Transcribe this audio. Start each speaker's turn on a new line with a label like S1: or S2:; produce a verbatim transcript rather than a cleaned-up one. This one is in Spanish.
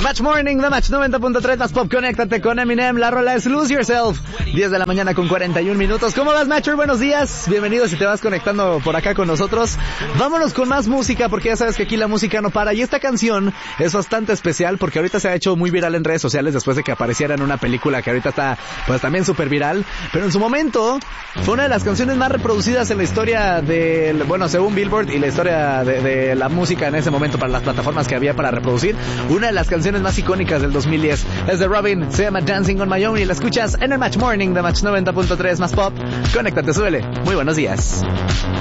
S1: Match Morning, The Match noventa punto tres, más pop, conéctate con Eminem, la rola es Lose Yourself, diez de la mañana con cuarenta y un minutos. ¿Cómo vas, Matcher? Buenos días, bienvenido si te vas conectando por acá con nosotros. Vámonos con más música, porque ya sabes que aquí la música no para, y esta canción es bastante especial porque ahorita se ha hecho muy viral en redes sociales después de que apareciera en una película que ahorita está pues también súper viral, pero en su momento fue una de las canciones más reproducidas en la historia del, bueno, según Billboard, y la historia de, de la música en ese momento para las plataformas que había para reproducir. Una de las canciones más icónicas del dos mil diez es de Robin, se llama Dancing on My Own y la escuchas en el Match Morning de Match noventa punto tres, más pop. Conéctate, suele. Muy buenos días.